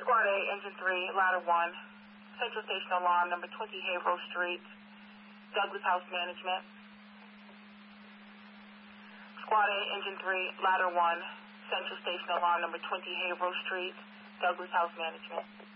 Squad A, Engine 3, Ladder 1, Central Station Alarm, number 20 Haverhill Street, Douglas House Management. Squad A, Engine 3, Ladder 1, Central Station Alarm, number 20 Haverhill Street, Douglas House Management.